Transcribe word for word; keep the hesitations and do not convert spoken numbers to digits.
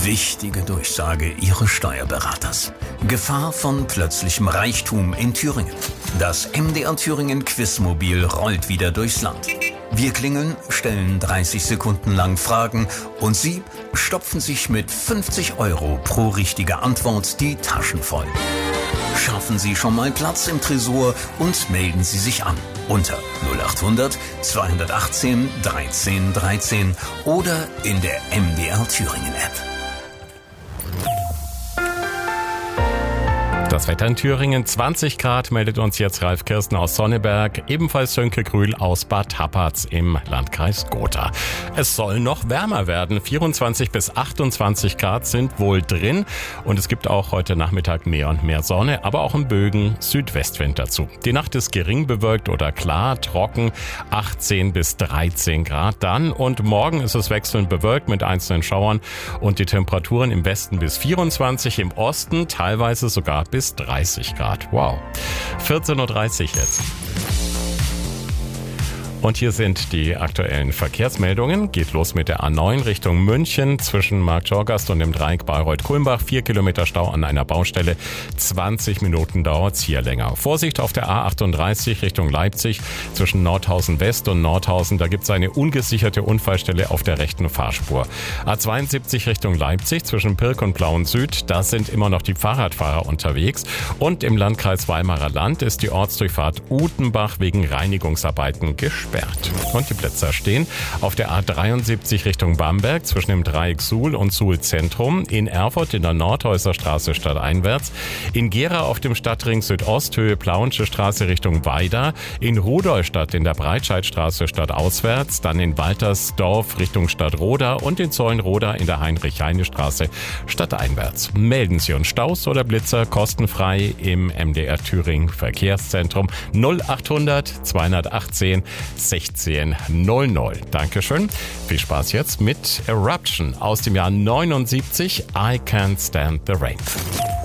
Wichtige Durchsage Ihres Steuerberaters. Gefahr von plötzlichem Reichtum in Thüringen. Das M D R Thüringen Quizmobil rollt wieder durchs Land. Wir klingeln, stellen dreißig Sekunden lang Fragen und Sie stopfen sich mit fünfzig Euro pro richtige Antwort die Taschen voll. Schaffen Sie schon mal Platz im Tresor und melden Sie sich an unter null acht hundert zweihundertachtzehn dreizehn dreizehn oder in der M D R Thüringen App. Das Wetter in Thüringen, zwanzig Grad, meldet uns jetzt Ralf Kirsten aus Sonneberg, ebenfalls Sönke Grühl aus Bad Happatz im Landkreis Gotha. Es soll noch wärmer werden, vierundzwanzig bis achtundzwanzig Grad sind wohl drin und es gibt auch heute Nachmittag mehr und mehr Sonne, aber auch im Bögen Südwestwind dazu. Die Nacht ist gering bewölkt oder klar, trocken, achtzehn bis dreizehn Grad dann und morgen ist es wechselnd bewölkt mit einzelnen Schauern und die Temperaturen im Westen bis vierundzwanzig, im Osten teilweise sogar bis dreißig Grad. Wow. vierzehn Uhr dreißig jetzt. Und hier sind die aktuellen Verkehrsmeldungen. Geht los mit der A neun Richtung München zwischen Marktschorgast und dem Dreieck Bayreuth-Kulmbach. Vier Kilometer Stau an einer Baustelle. zwanzig Minuten dauert's hier länger. Vorsicht auf der A achtunddreißig Richtung Leipzig zwischen Nordhausen West und Nordhausen. Da gibt's eine ungesicherte Unfallstelle auf der rechten Fahrspur. A zweiundsiebzig Richtung Leipzig zwischen Pirk und Plauen Süd. Da sind immer noch die Fahrradfahrer unterwegs. Und im Landkreis Weimarer Land ist die Ortsdurchfahrt Utenbach wegen Reinigungsarbeiten gesperrt. Und die Plätze stehen auf der A dreiundsiebzig Richtung Bamberg zwischen dem Dreieck Suhl und Suhl Zentrum, in Erfurt in der Nordhäuser Straße stadteinwärts, in Gera auf dem Stadtring Südost Höhe Plauensche Straße Richtung Weida, in Rudolstadt in der Breitscheidstraße stadtauswärts, dann in Waltersdorf Richtung Stadtroda und in Zeulenroda in der Heinrich-Heine-Straße stadteinwärts. Melden Sie uns Staus oder Blitzer kostenfrei im M D R Thüringen Verkehrszentrum null acht hundert zweihundertachtzehn sechzehn null null. Dankeschön. Viel Spaß jetzt mit Eruption aus dem Jahr neunundsiebzig. I Can't Stand the Rain.